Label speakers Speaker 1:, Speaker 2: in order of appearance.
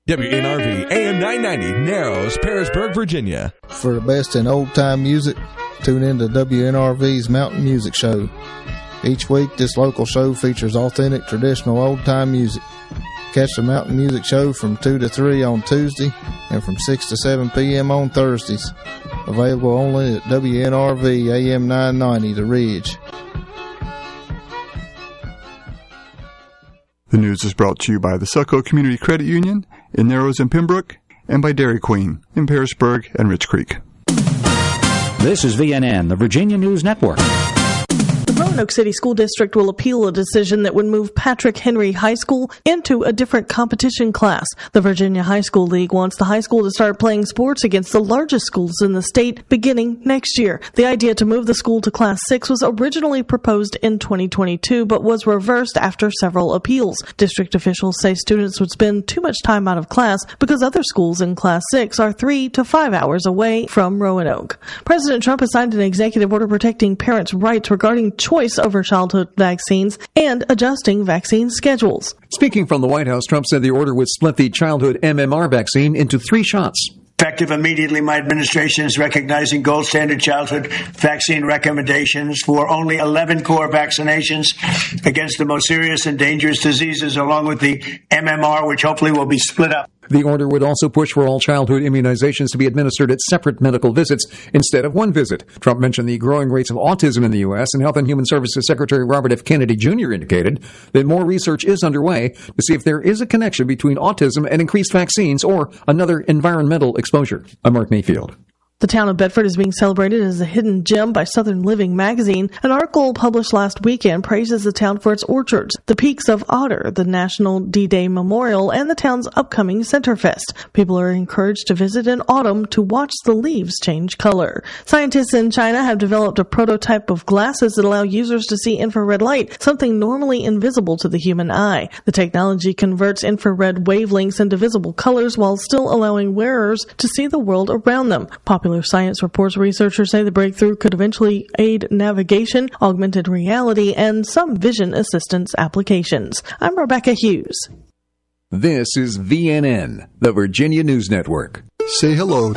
Speaker 1: WNRV AM 990, Narrows, Parisburg, Virginia.
Speaker 2: For the best in old-time music, tune in to WNRV's Mountain Music Show. Each week, this local show features authentic, traditional old-time music. Catch the Mountain Music Show from 2 to 3 on Tuesday and from 6 to 7 p.m. on Thursdays. Available only at WNRV AM 990, The Ridge.
Speaker 3: The news is brought to you by the Succo Community Credit Union in Narrows and Pembroke, and by Dairy Queen in Parisburg and Rich Creek.
Speaker 4: This is VNN, the Virginia News Network.
Speaker 5: The Roanoke City School District will appeal a decision that would move Patrick Henry High School into a different competition class. The Virginia High School League wants the high school to start playing sports against the largest schools in the state beginning next year. The idea to move the school to Class 6 was originally proposed in 2022, but was reversed after several appeals. District officials say students would spend too much time out of class because other schools in Class 6 are 3 to 5 hours away from Roanoke. President Trump has signed an executive order protecting parents' rights regarding choice over childhood vaccines and adjusting vaccine schedules.
Speaker 6: Speaking from the White House, Trump said the order would split the childhood MMR vaccine into 3 shots.
Speaker 7: Effective immediately, my administration is recognizing gold standard childhood vaccine recommendations for only 11 core vaccinations against the most serious and dangerous diseases, along with the MMR, which hopefully will be split up.
Speaker 6: The order would also push for all childhood immunizations to be administered at separate medical visits instead of one visit. Trump mentioned the growing rates of autism in the U.S., and Health and Human Services Secretary Robert F. Kennedy Jr. indicated that more research is underway to see if there is a connection between autism and increased vaccines or another environmental exposure. I'm Mark Mayfield.
Speaker 5: The town of Bedford is being celebrated as a hidden gem by Southern Living magazine. An article published last weekend praises the town for its orchards, the peaks of Otter, the National D-Day Memorial, and the town's upcoming Centerfest. People are encouraged to visit in autumn to watch the leaves change color. Scientists in China have developed a prototype of glasses that allow users to see infrared light, something normally invisible to the human eye. The technology converts infrared wavelengths into visible colors while still allowing wearers to see the world around them. Popular Science reports researchers say the breakthrough could eventually aid navigation, augmented reality, and some vision assistance applications. I'm Rebecca Hughes.
Speaker 6: This is VNN, the Virginia News Network.
Speaker 8: Say hello